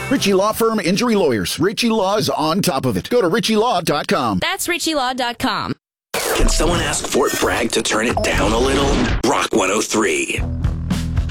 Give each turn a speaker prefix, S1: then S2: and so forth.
S1: Ritchie Law Firm Injury Lawyers. Ritchie Law is on top of it. Go to ritchielaw.com.
S2: That's ritchielaw.com.
S3: Can someone ask Fort Bragg to turn it down a little? Rock 103.